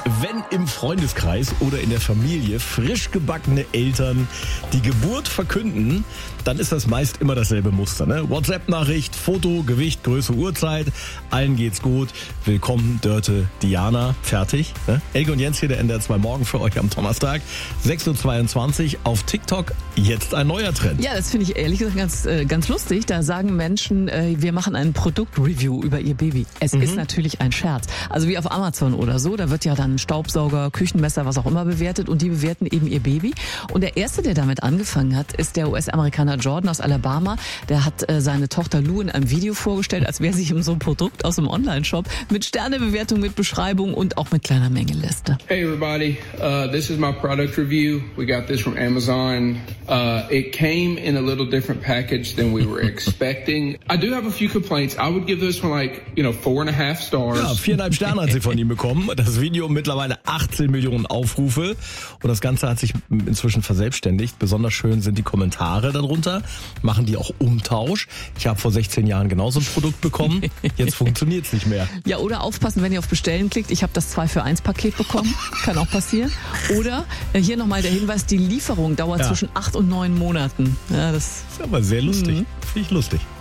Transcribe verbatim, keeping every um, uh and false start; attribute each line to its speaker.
Speaker 1: wenn im Freundeskreis oder in der Familie frisch gebackene Eltern die Geburt verkünden, dann ist das meist immer dasselbe Muster. Ne? WhatsApp-Nachricht, Foto, Gewicht, Größe, Uhrzeit. Allen geht's gut. Willkommen, Dörte, Diana. Fertig. Ne? Elke und Jens hier, der N D R zwei Morgen für euch am Donnerstag. sechs Uhr zweiundzwanzig auf TikTok. Jetzt ein neuer Trend.
Speaker 2: Ja, das finde ich ehrlich gesagt ganz, äh, ganz lustig. Da sagen Menschen, äh, wir machen ein Produktreview über ihr Baby. Es mhm. ist natürlich ein Scherz. Also wie auf Amazon oder so. Da wird ja dann Staubsauger, Küchenmesser, was auch immer bewertet. Und die bewerten eben ihr Baby. Und der Erste, der damit angefangen hat, ist der U S-Amerikaner Jordan aus Alabama. Der hat äh, seine Tochter Lou in einem Video vorgestellt, als wäre sich um so ein Produkt aus dem Online-Shop mit Sternebewertung, mit Beschreibung und auch mit kleiner Mengeliste.
Speaker 3: Hey everybody, uh, this is my product review. We got this from Amazon. Uh, it came in a little different package than we were expecting. I do have a few complaints. I would give this one like, you know, four and a half stars.
Speaker 1: Ja, viereinhalb Sterne hat sie von ihm bekommen. Das Video mittlerweile achtzehn Millionen Aufrufe. Und das Ganze hat sich inzwischen verselbstständigt. Besonders schön sind die Kommentare darunter. Machen die auch Umtausch. Ich habe vor sechzehn Jahren genauso ein Produkt bekommen. Jetzt funktioniert es nicht mehr.
Speaker 2: Ja, oder aufpassen, wenn ihr auf Bestellen klickt. Ich habe das zwei für eins Paket bekommen. Kann auch passieren. Oder äh, hier nochmal der Hinweis, die Lieferung dauert ja. zwischen acht und neun Monaten. Ja, das
Speaker 1: ist aber sehr lustig. Mhm. Finde ich lustig.